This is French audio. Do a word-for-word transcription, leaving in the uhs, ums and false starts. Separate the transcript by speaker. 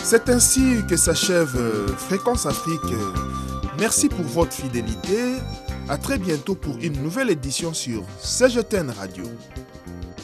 Speaker 1: C'est ainsi que s'achève euh, Fréquence Afrique. Merci pour votre fidélité. À très bientôt pour une nouvelle édition sur C G T N Radio.